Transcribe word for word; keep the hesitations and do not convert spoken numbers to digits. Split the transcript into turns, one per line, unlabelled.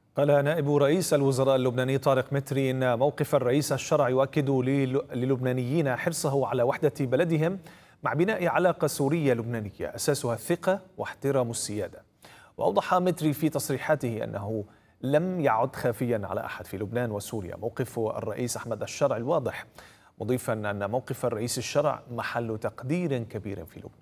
قال نائب رئيس الوزراء اللبناني طارق متري إن موقف الرئيس الشرع يؤكد للبنانيين حرصه على وحدة بلدهم مع بناء علاقة سورية لبنانية أساسها الثقة واحترام السيادة. وأوضح متري في تصريحاته أنه لم يعد خافيا على أحد في لبنان وسوريا موقف الرئيس أحمد الشرع الواضح، مضيفا أن موقف الرئيس الشرع محل تقدير كبير في لبنان.